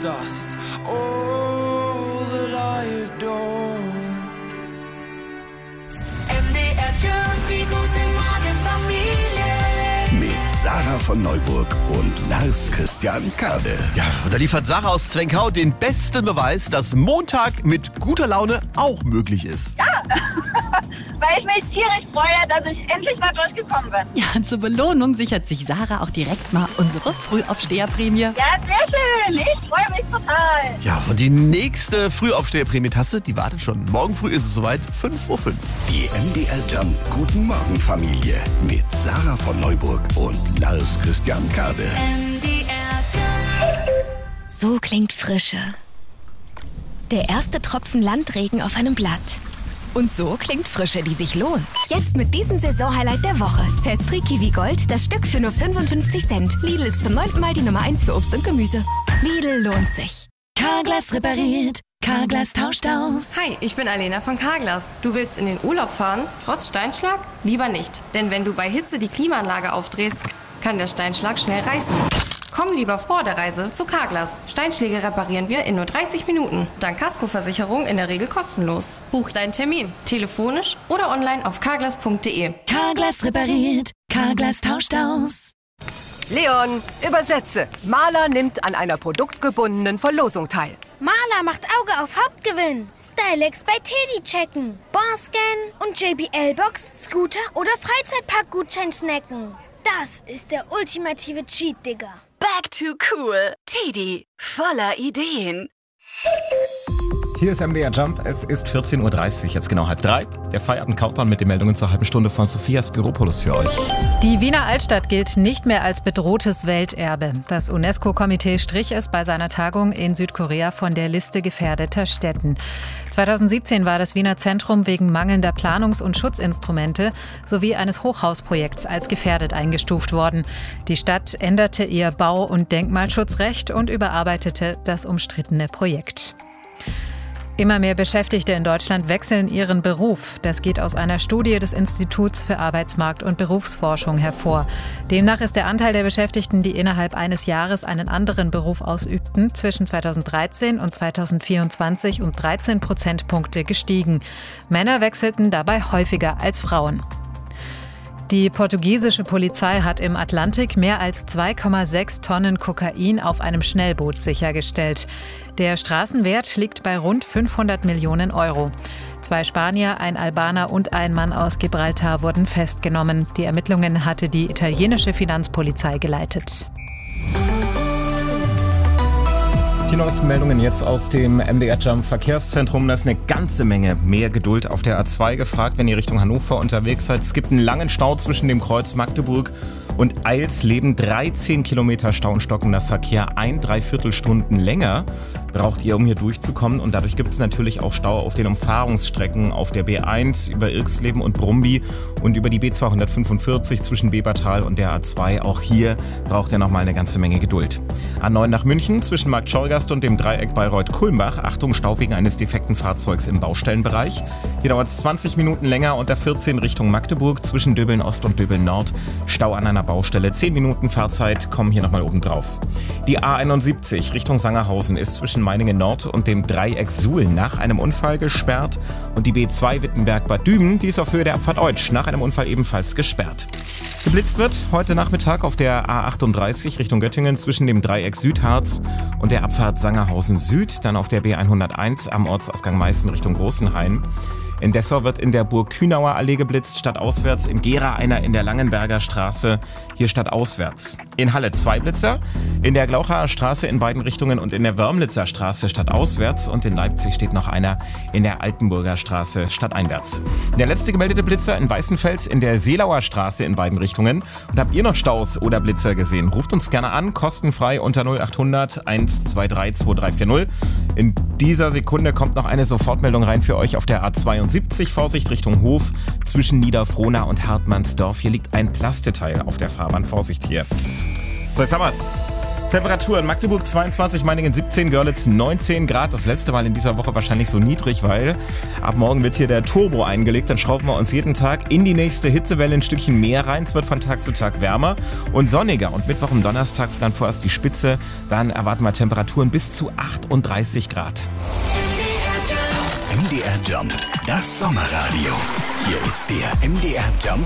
dust. All that I adore. MDR Jump, die gute Morgenfamilie. Mit Sarah von Neuburg und Lars Christian Kade. Ja, und da liefert Sarah aus Zwenkau den besten Beweis, dass Montag mit guter Laune auch möglich ist. Ja, weil ich mich tierisch freue, dass ich endlich mal durchgekommen bin. Ja, zur Belohnung sichert sich Sarah auch direkt mal unsere Frühaufsteherprämie. Ja, sehr schön. Ich freue mich total. Ja, und die nächste Frühaufsteherprämie-Tasse, die wartet schon. Morgen früh ist es soweit, 5:05 Uhr. Die MDR Jump Guten Morgen Familie mit Sarah von Neuburg und Lars Christian Kade. So klingt Frische. Der erste Tropfen Landregen auf einem Blatt. Und so klingt Frische, die sich lohnt. Jetzt mit diesem Saisonhighlight der Woche. Cespri Kiwi Gold, das Stück für nur 55 Cent. Lidl ist zum 9. Mal die Nummer 1 für Obst und Gemüse. Lidl lohnt sich. Carglass repariert, Carglass tauscht aus. Hi, ich bin Alena von Carglass. Du willst in den Urlaub fahren, trotz Steinschlag? Lieber nicht. Denn wenn du bei Hitze die Klimaanlage aufdrehst, kann der Steinschlag schnell reißen. Komm lieber vor der Reise zu Carglass. Steinschläge reparieren wir in nur 30 Minuten. Dank Kaskoversicherung in der Regel kostenlos. Buch deinen Termin, telefonisch oder online auf carglass.de. Carglass repariert, Carglass tauscht aus. Leon, übersetze. Maler nimmt an einer produktgebundenen Verlosung teil. Maler macht Auge auf Hauptgewinn. Stylex bei Teddy checken. Barscan und JBL-Box, Scooter oder Freizeitpark-Gutschein snacken. Das ist der ultimative Cheat, Digga. Back to cool. Teddy, voller Ideen. Hier ist MDR Jump, es ist 14:30 Uhr, jetzt genau 2:30. Der Feierabend-Countdown mit den Meldungen zur halben Stunde von Sophias Büropolis für euch. Die Wiener Altstadt gilt nicht mehr als bedrohtes Welterbe. Das UNESCO-Komitee strich es bei seiner Tagung in Südkorea von der Liste gefährdeter Städten. 2017 war das Wiener Zentrum wegen mangelnder Planungs- und Schutzinstrumente sowie eines Hochhausprojekts als gefährdet eingestuft worden. Die Stadt änderte ihr Bau- und Denkmalschutzrecht und überarbeitete das umstrittene Projekt. Immer mehr Beschäftigte in Deutschland wechseln ihren Beruf. Das geht aus einer Studie des Instituts für Arbeitsmarkt- und Berufsforschung hervor. Demnach ist der Anteil der Beschäftigten, die innerhalb eines Jahres einen anderen Beruf ausübten, zwischen 2013 und 2024 um 13 Prozentpunkte gestiegen. Männer wechselten dabei häufiger als Frauen. Die portugiesische Polizei hat im Atlantik mehr als 2,6 Tonnen Kokain auf einem Schnellboot sichergestellt. Der Straßenwert liegt bei rund 500 Millionen Euro. 2 Spanier, ein Albaner und ein Mann aus Gibraltar wurden festgenommen. Die Ermittlungen hatte die italienische Finanzpolizei geleitet. Die neuesten Meldungen jetzt aus dem MDR Jump Verkehrszentrum. Da ist eine ganze Menge mehr Geduld auf der A2 gefragt, wenn ihr Richtung Hannover unterwegs seid. Es gibt einen langen Stau zwischen dem Kreuz Magdeburg und Eilsleben. 13 Kilometer Stau und stockender Verkehr, 1,75 Stunden länger braucht ihr, um hier durchzukommen. Und dadurch gibt es natürlich auch Stau auf den Umfahrungsstrecken auf der B1 über Irxleben und Brumby und über die B245 zwischen Bebertal und der A2. Auch hier braucht ihr nochmal eine ganze Menge Geduld. A9 nach München zwischen Markt Schorgast und dem Dreieck Bayreuth-Kulmbach. Achtung, Stau wegen eines defekten Fahrzeugs im Baustellenbereich. Hier dauert es 20 Minuten länger. Und der 14 Richtung Magdeburg zwischen Döbeln Ost und Döbeln Nord. Stau an einer Baustelle. 10 Minuten Fahrzeit kommen hier nochmal oben drauf. Die A71 Richtung Sangerhausen ist zwischen Meiningen Nord und dem Dreieck Suhl nach einem Unfall gesperrt. Und die B2 Wittenberg-Bad Düben, die ist auf Höhe der Abfahrt Eutsch nach einem Unfall ebenfalls gesperrt. Geblitzt wird heute Nachmittag auf der A38 Richtung Göttingen zwischen dem Dreieck Südharz und der Abfahrt Sangerhausen Süd, dann auf der B101 am Ortsausgang Meißen Richtung Großenhain. In Dessau wird in der Burg-Kühnauer Allee geblitzt, stadtauswärts. In Gera einer in der Langenberger Straße, hier stadtauswärts. In Halle 2 Blitzer, in der Glauchaer Straße in beiden Richtungen und in der Wörmlitzer Straße stadtauswärts. Und in Leipzig steht noch einer in der Altenburger Straße stadteinwärts. Der letzte gemeldete Blitzer in Weißenfels in der Seelauer Straße in beiden Richtungen. Und habt ihr noch Staus oder Blitzer gesehen? Ruft uns gerne an, kostenfrei unter 0800 123 2340. In dieser Sekunde kommt noch eine Sofortmeldung rein für euch auf der A72. Vorsicht Richtung Hof zwischen Niederfrohna und Hartmannsdorf. Hier liegt ein Plasteteil auf der Fahrbahn. Vorsicht hier. So, jetzt haben wir's. Temperaturen: Magdeburg 22, Meiningen 17, Görlitz 19 Grad. Das letzte Mal in dieser Woche wahrscheinlich so niedrig, weil ab morgen wird hier der Turbo eingelegt. Dann schrauben wir uns jeden Tag in die nächste Hitzewelle ein Stückchen mehr rein. Es wird von Tag zu Tag wärmer und sonniger. Und Mittwoch und Donnerstag dann vorerst die Spitze. Dann erwarten wir Temperaturen bis zu 38 Grad. MDR Jump, das Sommerradio. Hier ist der MDR Jump